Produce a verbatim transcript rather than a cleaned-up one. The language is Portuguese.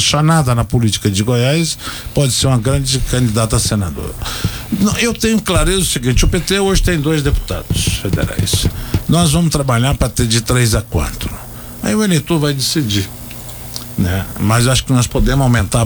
posicionada na política de Goiás, pode ser uma grande candidata a senadora. Eu tenho clareza o seguinte: o P T hoje tem dois deputados federais. Nós vamos trabalhar para ter de três a quatro. Aí o eleitor vai decidir, né? Mas acho que nós podemos aumentar